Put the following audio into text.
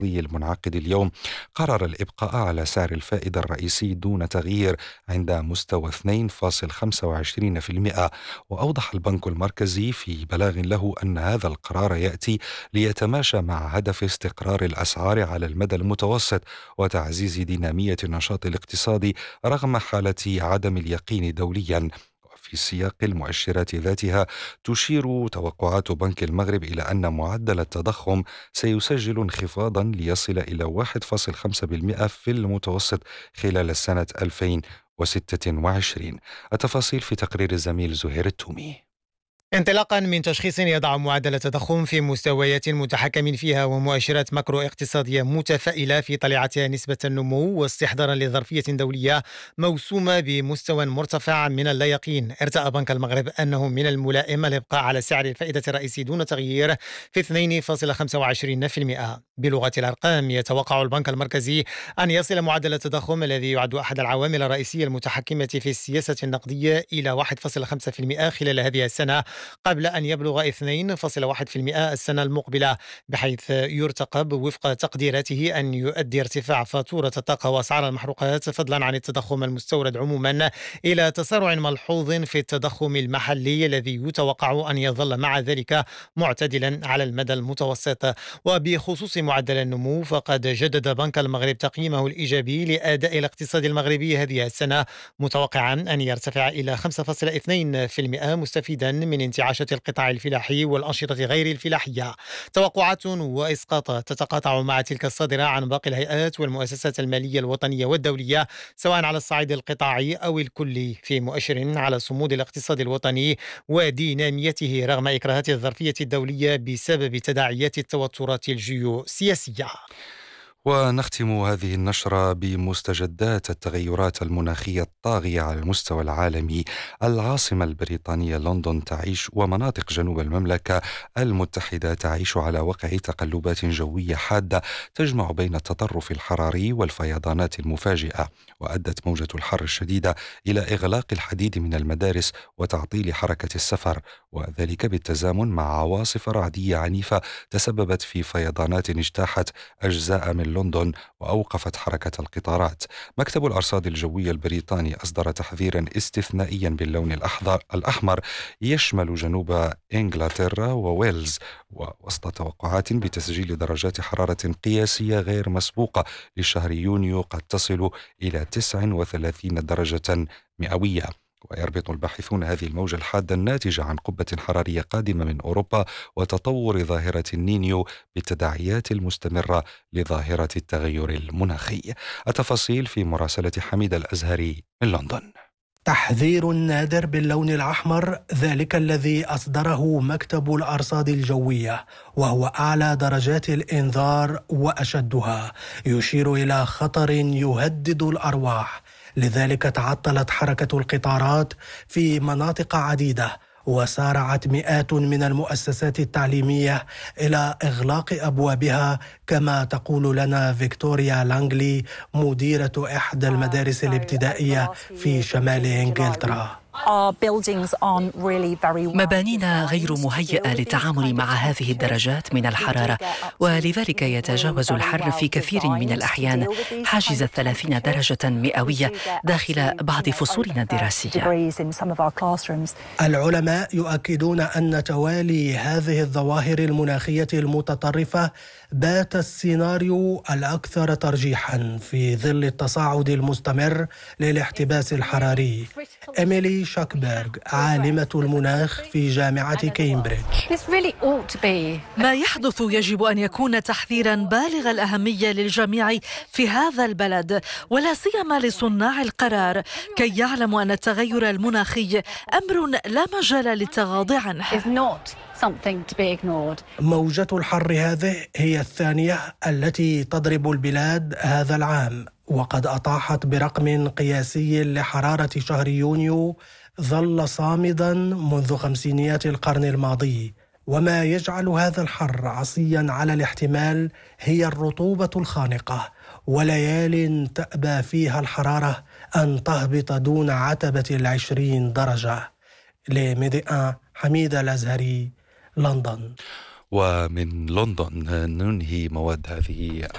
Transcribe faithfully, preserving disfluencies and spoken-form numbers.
المنعقد اليوم قرر الإبقاء على سعر الفائدة الرئيسي دون تغيير عند مستوى اثنين فاصلة خمسة وعشرين بالمئة. وأوضح البنك المركزي في بلاغ له أن هذا القرار يأتي ليتماشى مع هدف استقرار الأسعار على المدى المتوسط وتعزيز دينامية النشاط الاقتصادي رغم حالة عدم اليقين دوليا. في سياق المؤشرات ذاتها تشير توقعات بنك المغرب إلى أن معدل التضخم سيسجل انخفاضا ليصل إلى واحد فاصلة خمسة بالمئة في المتوسط خلال السنة ألفين وستة وعشرين. التفاصيل في تقرير الزميل زهير التومي. انطلاقا من تشخيص يضع معدل التضخم في مستويات متحكم فيها ومؤشرات ماكرو اقتصادية متفائلة في طليعتها نسبة النمو، واستحضارا لظرفية دولية موسومة بمستوى مرتفع من اللا يقين، ارتأى بنك المغرب أنه من الملائم الإبقاء على سعر الفائدة الرئيسي دون تغيير في اثنين فاصلة خمسة وعشرين بالمئة. بلغة الأرقام، يتوقع البنك المركزي أن يصل معدل التضخم الذي يعد أحد العوامل الرئيسية المتحكمة في السياسة النقدية إلى واحد فاصلة خمسة بالمئة خلال هذه السنة، قبل أن يبلغ اثنين فاصلة واحد بالمئة السنة المقبلة، بحيث يرتقب وفق تقديراته أن يؤدي ارتفاع فاتورة الطاقة وأسعار المحروقات فضلا عن التضخم المستورد عموما إلى تسارع ملحوظ في التضخم المحلي الذي يتوقع أن يظل مع ذلك معتدلا على المدى المتوسط. وبخصوص معدل النمو، فقد جدد بنك المغرب تقييمه الإيجابي لأداء الاقتصاد المغربي هذه السنة، متوقعا أن يرتفع إلى خمسة فاصلة اثنين بالمئة مستفيدا من انتعاشات القطاع الفلاحي والأنشطة غير الفلاحية. توقعات وإسقاطات تتقاطع مع تلك الصادرة عن باقي الهيئات والمؤسسات المالية الوطنية والدولية سواء على الصعيد القطاعي أو الكلي، في مؤشر على صمود الاقتصاد الوطني وديناميته رغم إكراهات الظرفية الدولية بسبب تداعيات التوترات الجيوسياسية. ونختم هذه النشرة بمستجدات التغيرات المناخية الطاغية على المستوى العالمي. العاصمة البريطانية لندن تعيش ومناطق جنوب المملكة المتحدة تعيش على وقع تقلبات جوية حادة تجمع بين التطرف الحراري والفيضانات المفاجئة، وأدت موجة الحر الشديدة إلى إغلاق العديد من المدارس وتعطيل حركة السفر، وذلك بالتزامن مع عواصف رعدية عنيفة تسببت في فيضانات اجتاحت أجزاء من لندن وأوقفت حركة القطارات. مكتب الأرصاد الجوية البريطاني أصدر تحذيرا استثنائيا باللون الأحمر يشمل جنوب إنجلترا وويلز، ووسط توقعات بتسجيل درجات حرارة قياسية غير مسبوقة لشهر يونيو قد تصل إلى تسعة وثلاثين درجة مئوية. ويربط الباحثون هذه الموجة الحادة الناتجة عن قبة حرارية قادمة من أوروبا وتطور ظاهرة النينيو بالتداعيات المستمرة لظاهرة التغير المناخي. التفاصيل في مراسلة حميد الأزهري من لندن. تحذير نادر باللون الأحمر، ذلك الذي أصدره مكتب الأرصاد الجوية، وهو أعلى درجات الإنذار وأشدها، يشير إلى خطر يهدد الأرواح. لذلك تعطلت حركة القطارات في مناطق عديدة، وسارعت مئات من المؤسسات التعليمية إلى إغلاق أبوابها، كما تقول لنا فيكتوريا لانغلي مديرة إحدى المدارس الابتدائية في شمال إنجلترا. مبانينا غير مهيئة للتعامل مع هذه الدرجات من الحرارة، ولذلك يتجاوز الحر في كثير من الأحيان حاجز الثلاثين درجة مئوية داخل بعض فصولنا الدراسية. العلماء يؤكدون أن توالي هذه الظواهر المناخية المتطرفة بات السيناريو الأكثر ترجيحا في ظل التصاعد المستمر للاحتباس الحراري. إيميلي شاكبيرغ عالمة المناخ في جامعة كامبريدج: ما يحدث يجب أن يكون تحذيرا بالغ الأهمية للجميع في هذا البلد، ولا سيما لصناع القرار، كي يعلموا أن التغير المناخي أمر لا مجال للتغاضي عنه. موجة الحر هذه هي الثانية التي تضرب البلاد هذا العام، وقد أطاحت برقم قياسي لحرارة شهر يونيو ظل صامدا منذ خمسينيات القرن الماضي. وما يجعل هذا الحر عصيا على الاحتمال هي الرطوبة الخانقة، وليال تأبى فيها الحرارة أن تهبط دون عتبة العشرين درجة. لميديان، حميد الأزهري، لندن. ومن لندن ننهي مواد هذه